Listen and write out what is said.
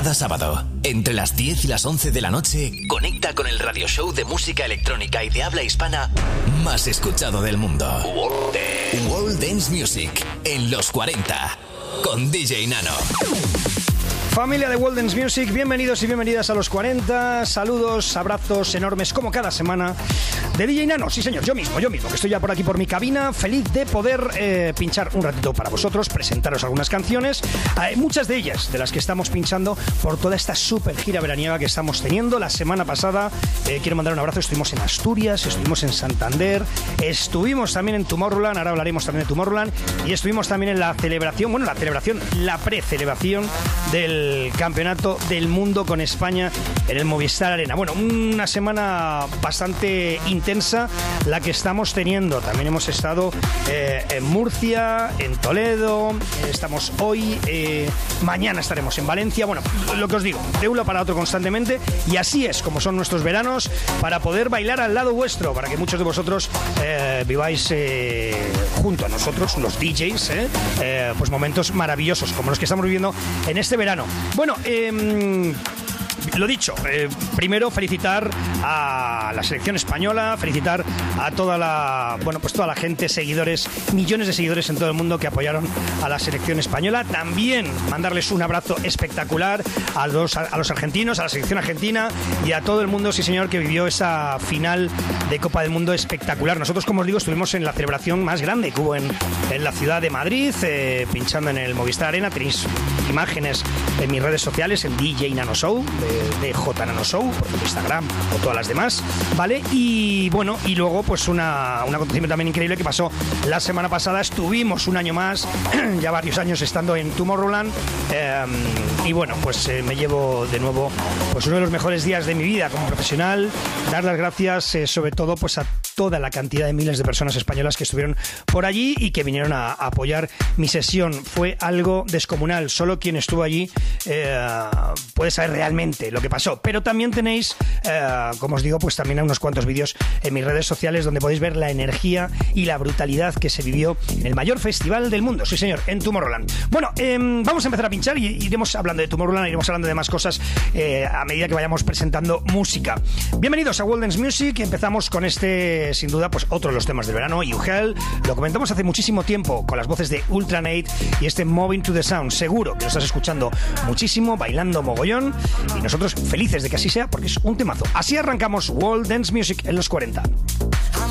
Cada sábado, entre las 10 y las 11 de la noche, conecta con el radio show de música electrónica y de habla hispana más escuchado del mundo. World Dance Music en los 40 con DJ Nano. Familia de World Dance Music, bienvenidos y bienvenidas a los 40. Saludos, abrazos enormes como cada semana de DJ Nano. Sí señor, yo mismo, que estoy ya por aquí por mi cabina, feliz de poder pinchar un ratito para vosotros, presentaros algunas canciones, muchas de ellas de las que estamos pinchando por toda esta super gira veraniega que estamos teniendo. La semana pasada, quiero mandar un abrazo, estuvimos en Asturias, estuvimos en Santander, estuvimos también en Tomorrowland, ahora hablaremos también de Tomorrowland, y estuvimos también en la celebración, la precelebración del Campeonato del Mundo con España en el Movistar Arena. Bueno, una semana bastante intensa la que estamos teniendo. También hemos estado en Murcia, en Toledo, estamos hoy, mañana estaremos en Valencia. Bueno, lo que os digo, de un lado para otro constantemente, y así es como son nuestros veranos, para poder bailar al lado vuestro, para que muchos de vosotros viváis junto a nosotros, los DJs, pues momentos maravillosos como los que estamos viviendo en este verano. Bueno, lo dicho, primero felicitar a la selección española, felicitar a toda la gente, seguidores, millones de seguidores en todo el mundo que apoyaron a la selección española. También mandarles un abrazo espectacular a los argentinos, a la selección argentina y a todo el mundo, sí señor, que vivió esa final de Copa del Mundo espectacular. Nosotros, como os digo, estuvimos en la celebración más grande que hubo en la ciudad de Madrid, pinchando en el Movistar Arena. Tenéis imágenes en mis redes sociales, en DJ Nano Show, de J Nano Show, por ejemplo, Instagram o todas las demás, ¿vale? Y bueno, y luego pues un acontecimiento también increíble que pasó la semana pasada. Estuvimos un año más, ya varios años estando en Tomorrowland, y bueno, pues me llevo de nuevo pues uno de los mejores días de mi vida como profesional. Dar las gracias sobre todo pues a toda la cantidad de miles de personas españolas que estuvieron por allí y que vinieron a apoyar mi sesión. Fue algo descomunal. Solo quien estuvo allí puede saber realmente lo que pasó. Pero también tenéis, como os digo, pues también hay unos cuantos vídeos en mis redes sociales donde podéis ver la energía y la brutalidad que se vivió en el mayor festival del mundo, sí señor, en Tomorrowland. Bueno, vamos a empezar a pinchar y iremos hablando de Tomorrowland, iremos hablando de más cosas a medida que vayamos presentando música. Bienvenidos a World Dance Music. Empezamos con sin duda, pues otro de los temas del verano, You Hell. Lo comentamos hace muchísimo tiempo con las voces de Ultranate y Moving to the Sound. Seguro que lo estás escuchando muchísimo, bailando mogollón, y nosotros felices de que así sea porque es un temazo. Así arrancamos World Dance Music en los 40.